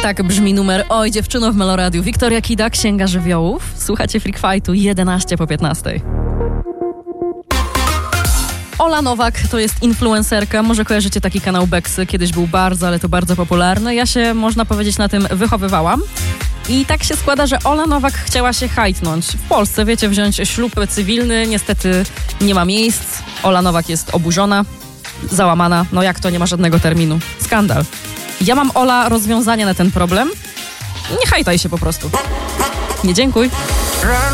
Tak brzmi numer Oj dziewczyno w Meloradiu. Wiktoria Kida, Księga Żywiołów. Słuchacie Freak Fightu 11 po 15. Ola Nowak to jest influencerka. Może kojarzycie taki kanał Beksy. Kiedyś był bardzo, ale to bardzo popularny. Ja się, można powiedzieć, na tym wychowywałam. I tak się składa, że Ola Nowak chciała się hajtnąć. W Polsce, wiecie, wziąć ślub cywilny. Niestety nie ma miejsc. Ola Nowak jest oburzona, załamana. No jak to, nie ma żadnego terminu? Skandal. Ja mam, Ola, rozwiązanie na ten problem. Nie hajtaj się po prostu. Nie dziękuj.